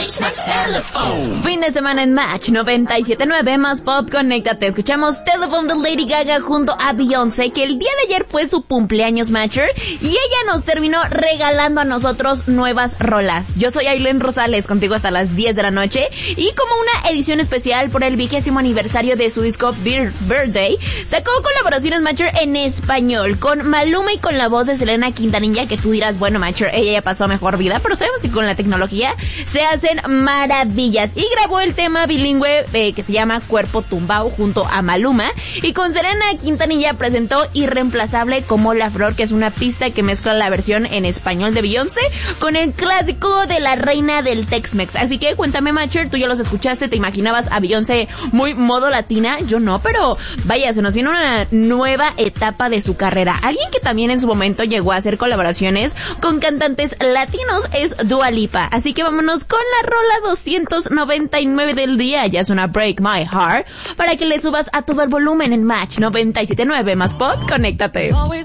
Fin de semana en Match 97.9 más pop, conéctate. Escuchamos Telephone de Lady Gaga junto a Beyoncé, que el día de ayer fue su cumpleaños Matcher, y ella nos terminó regalando a nosotros nuevas rolas. Yo soy Ailén Rosales, contigo hasta las 10 de la noche, y como una edición especial por el 20º aniversario de su disco Birthday, sacó colaboraciones Matcher en español con Maluma y con la voz de Selena Quintanilla, que tú dirás, bueno, Matcher, ella ya pasó a mejor vida, pero sabemos que con la tecnología se hacen maravillas, y grabó el tema bilingüe que se llama Cuerpo Tumbao junto a Maluma, y con Selena Quintanilla presentó Irreemplazable como la flor, que es una pista que mezcla la versión en español de Beyoncé con el clásico de la reina del Tex-Mex. Así que cuéntame, Matcher, tú ya los escuchaste, ¿te imaginabas a Beyoncé muy modo latina? Yo no, pero vaya, se nos viene una nueva etapa de su carrera. Alguien que también en su momento llegó a hacer colaboraciones con cantantes latinos es Dua Lipa. Así que vámonos con la rola 299 del día. Ya es una Break My Heart, para que le subas a todo el volumen en Match 97.9 más pop, conéctate.